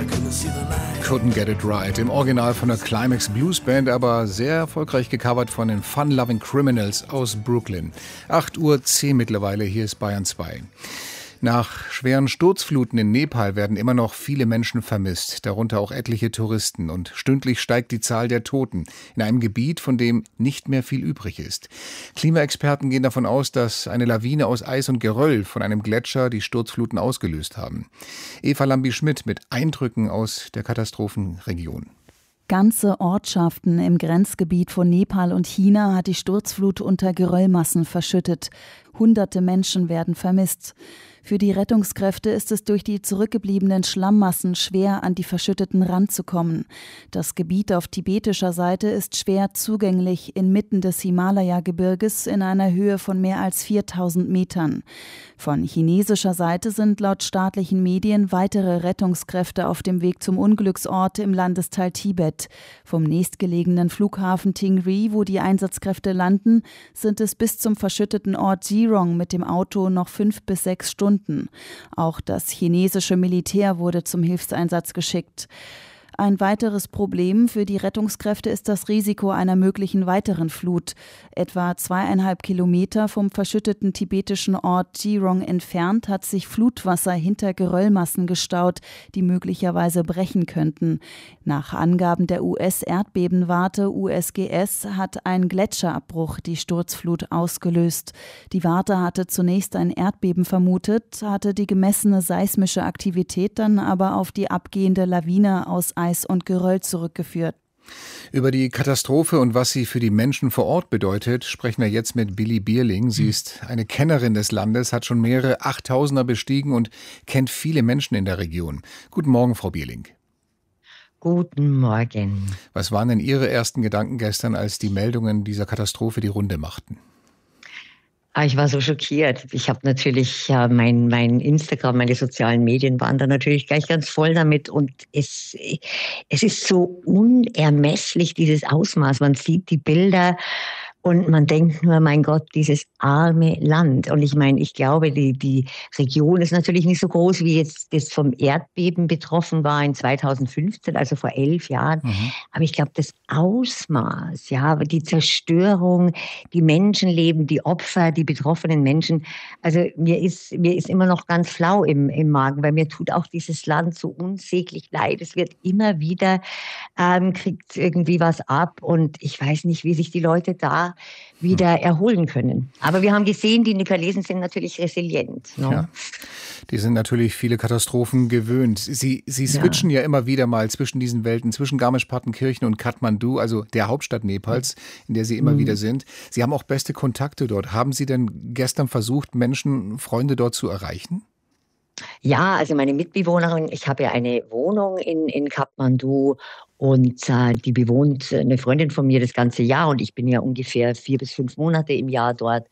Couldn't Get It Right. Im Original von der Climax Blues Band, aber sehr erfolgreich gecovert von den Fun-Loving Criminals aus Brooklyn. 8:10 Uhr mittlerweile, hier ist Bayern 2. Nach schweren Sturzfluten in Nepal werden immer noch viele Menschen vermisst, darunter auch etliche Touristen. Und stündlich steigt die Zahl der Toten in einem Gebiet, von dem nicht mehr viel übrig ist. Klimaexperten gehen davon aus, dass eine Lawine aus Eis und Geröll von einem Gletscher die Sturzfluten ausgelöst haben. Eva Lambi-Schmidt mit Eindrücken aus der Katastrophenregion. Ganze Ortschaften im Grenzgebiet von Nepal und China hat die Sturzflut unter Geröllmassen verschüttet. Hunderte Menschen werden vermisst. Für die Rettungskräfte ist es durch die zurückgebliebenen Schlammmassen schwer, an die Verschütteten ranzukommen. Das Gebiet auf tibetischer Seite ist schwer zugänglich inmitten des Himalaya-Gebirges in einer Höhe von mehr als 4000 Metern. Von chinesischer Seite sind laut staatlichen Medien weitere Rettungskräfte auf dem Weg zum Unglücksort im Landesteil Tibet. Vom nächstgelegenen Flughafen Tingri, wo die Einsatzkräfte landen, sind es bis zum verschütteten Ort Zirong mit dem Auto noch 5 bis 6 Stunden. Auch das chinesische Militär wurde zum Hilfseinsatz geschickt. Ein weiteres Problem für die Rettungskräfte ist das Risiko einer möglichen weiteren Flut. Etwa 2,5 Kilometer vom verschütteten tibetischen Ort Zirong entfernt hat sich Flutwasser hinter Geröllmassen gestaut, die möglicherweise brechen könnten. Nach Angaben der US-Erdbebenwarte USGS hat ein Gletscherabbruch die Sturzflut ausgelöst. Die Warte hatte zunächst ein Erdbeben vermutet, hatte die gemessene seismische Aktivität dann aber auf die abgehende Lawine aus Eis und Geröll zurückgeführt. Über die Katastrophe und was sie für die Menschen vor Ort bedeutet, sprechen wir jetzt mit Billy Bierling. Sie ist eine Kennerin des Landes, hat schon mehrere 8000er bestiegen und kennt viele Menschen in der Region. Guten Morgen, Frau Bierling. Guten Morgen. Was waren denn Ihre ersten Gedanken gestern, als die Meldungen dieser Katastrophe die Runde machten? Ich war so schockiert. Ich habe natürlich mein Instagram, meine sozialen Medien waren da natürlich gleich ganz voll damit. Und es ist so unermesslich, dieses Ausmaß. Man sieht die Bilder und man denkt nur, mein Gott, dieses arme Land. Und ich meine, ich glaube, die Region ist natürlich nicht so groß, wie jetzt das vom Erdbeben betroffen war in 2015, also vor 11 Jahren. Aber ich glaube, das Ausmaß, ja, die Zerstörung, die Menschenleben, die Opfer, die betroffenen Menschen. Also mir ist immer noch ganz flau im Magen, weil mir tut auch dieses Land so unsäglich leid. Es wird immer wieder, kriegt irgendwie was ab. Und ich weiß nicht, wie sich die Leute da wieder erholen können. Aber wir haben gesehen, die Nepalesen sind natürlich resilient. Ne? Ja, die sind natürlich viele Katastrophen gewöhnt. Sie switchen ja immer wieder mal zwischen diesen Welten, zwischen Garmisch-Partenkirchen und Kathmandu, also der Hauptstadt Nepals, in der Sie immer wieder sind. Sie haben auch beste Kontakte dort. Haben Sie denn gestern versucht, Menschen, Freunde dort zu erreichen? Ja, also meine Mitbewohnerin, ich habe ja eine Wohnung in Kathmandu und die bewohnt eine Freundin von mir das ganze Jahr und ich bin ja ungefähr 4 bis 5 Monate im Jahr dort.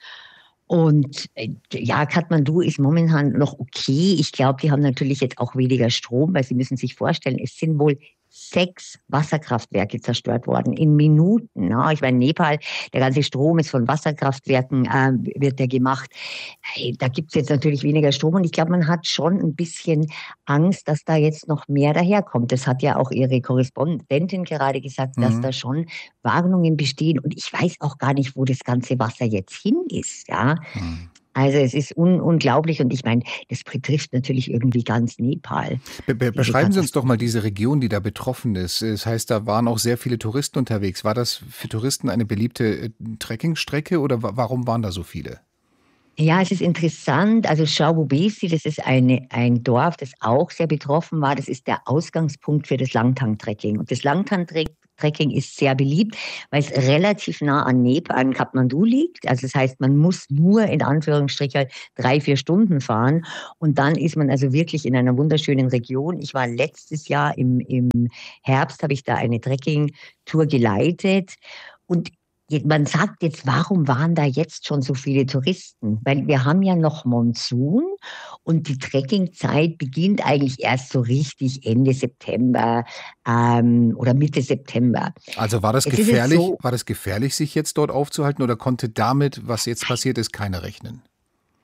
Und ja, Kathmandu ist momentan noch okay. Ich glaube, die haben natürlich jetzt auch weniger Strom, weil Sie müssen sich vorstellen, es sind wohl 6 Wasserkraftwerke zerstört worden in Minuten. Ja, ich meine, Nepal, der ganze Strom ist von Wasserkraftwerken, wird der gemacht. Da gibt es jetzt natürlich weniger Strom und ich glaube, man hat schon ein bisschen Angst, dass da jetzt noch mehr daherkommt. Das hat ja auch Ihre Korrespondentin gerade gesagt, dass da schon Warnungen bestehen und ich weiß auch gar nicht, wo das ganze Wasser jetzt hin ist. Ja. Also es ist unglaublich und ich meine, das betrifft natürlich irgendwie ganz Nepal. Beschreiben Sie uns doch mal diese Region, die da betroffen ist. Das heißt, da waren auch sehr viele Touristen unterwegs. War das für Touristen eine beliebte Trekkingstrecke oder warum waren da so viele? Ja, es ist interessant. Also Chao-Bubesi, das ist ein Dorf, das auch sehr betroffen war. Das ist der Ausgangspunkt für das Langtang-Trekking. Und das Langtang-Trekking ist sehr beliebt, weil es relativ nah an Kathmandu liegt. Also das heißt, man muss nur in Anführungsstrichen 3-4 Stunden fahren. Und dann ist man also wirklich in einer wunderschönen Region. Ich war letztes Jahr im Herbst, habe ich da eine Trekking-Tour geleitet. Und man sagt jetzt, warum waren da jetzt schon so viele Touristen? Weil wir haben ja noch Monsun und die Trekkingzeit beginnt eigentlich erst so richtig Ende September oder Mitte September. Also war das gefährlich, sich jetzt dort aufzuhalten oder konnte damit, was jetzt passiert ist, keiner rechnen?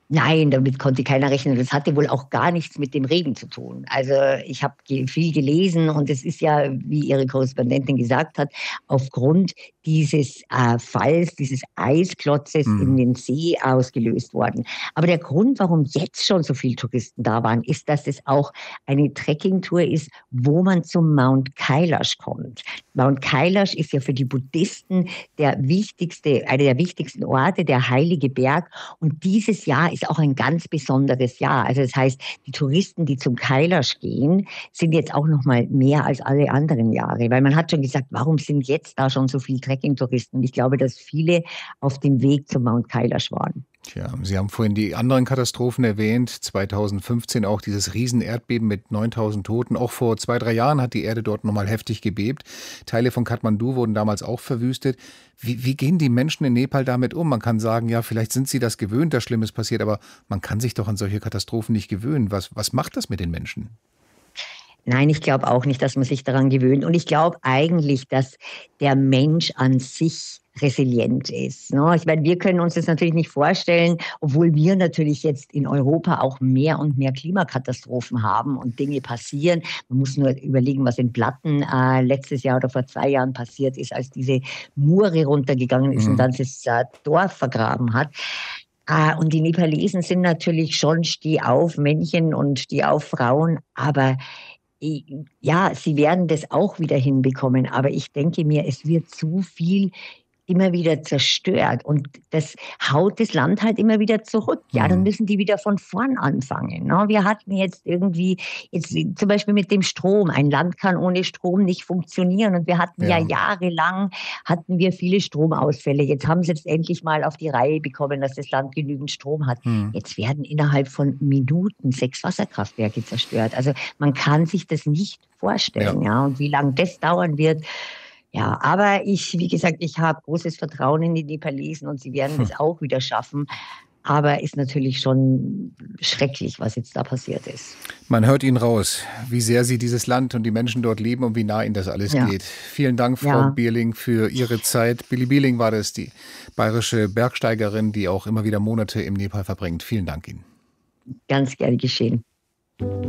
Nein, damit konnte keiner rechnen. Das hatte wohl auch gar nichts mit dem Regen zu tun. Also ich habe viel gelesen und es ist ja, wie Ihre Korrespondentin gesagt hat, aufgrund dieses Falls, dieses Eisklotzes in Hm. den See ausgelöst worden. Aber der Grund, warum jetzt schon so viele Touristen da waren, ist, dass es auch eine Trekkingtour ist, wo man zum Mount Kailash kommt. Mount Kailash ist ja für die Buddhisten einer der wichtigsten Orte, der heilige Berg. Und dieses Jahr ist auch ein ganz besonderes Jahr. Also das heißt, die Touristen, die zum Kailash gehen, sind jetzt auch noch mal mehr als alle anderen Jahre. Weil man hat schon gesagt, warum sind jetzt da schon so viele Trekkingtouristen? Und ich glaube, dass viele auf dem Weg zum Mount Kailash waren. Tja, Sie haben vorhin die anderen Katastrophen erwähnt. 2015 auch dieses Riesenerdbeben mit 9.000 Toten. Auch vor 2, 3 Jahren hat die Erde dort nochmal heftig gebebt. Teile von Kathmandu wurden damals auch verwüstet. Wie gehen die Menschen in Nepal damit um? Man kann sagen, ja, vielleicht sind sie das gewöhnt, dass Schlimmes passiert, aber man kann sich doch an solche Katastrophen nicht gewöhnen. Was macht das mit den Menschen? Nein, ich glaube auch nicht, dass man sich daran gewöhnt. Und ich glaube eigentlich, dass der Mensch an sich resilient ist. Ne? Ich meine, wir können uns das natürlich nicht vorstellen, obwohl wir natürlich jetzt in Europa auch mehr und mehr Klimakatastrophen haben und Dinge passieren. Man muss nur überlegen, was in Platten letztes Jahr oder vor 2 Jahren passiert ist, als diese Mure runtergegangen ist und Mhm. dann das Dorf vergraben hat. Und die Nepalesen sind natürlich schon Stehauf-Männchen und Stehauf-Frauen, aber ja, sie werden das auch wieder hinbekommen, aber ich denke mir, es wird zu viel immer wieder zerstört und das haut das Land halt immer wieder zurück. Ja, dann Mhm. müssen die wieder von vorn anfangen. Ne? Wir hatten jetzt irgendwie, jetzt zum Beispiel mit dem Strom, ein Land kann ohne Strom nicht funktionieren und wir hatten ja Ja. jahrelang, hatten wir viele Stromausfälle. Jetzt haben sie jetzt endlich mal auf die Reihe bekommen, dass das Land genügend Strom hat. Mhm. Jetzt werden innerhalb von Minuten 6 Wasserkraftwerke zerstört. Also man kann sich das nicht Ja. vorstellen, ja. Und wie lange das dauern wird, ja. Aber wie gesagt, ich habe großes Vertrauen in die Nepalesen und sie werden das auch wieder schaffen. Aber ist natürlich schon schrecklich, was jetzt da passiert ist. Man hört Ihnen raus, wie sehr Sie dieses Land und die Menschen dort lieben und wie nah Ihnen das alles Ja, geht. Vielen Dank, Frau ja, Bierling, für Ihre Zeit. Billy Bieling war das, die bayerische Bergsteigerin, die auch immer wieder Monate im Nepal verbringt. Vielen Dank Ihnen. ganz gerne geschehen.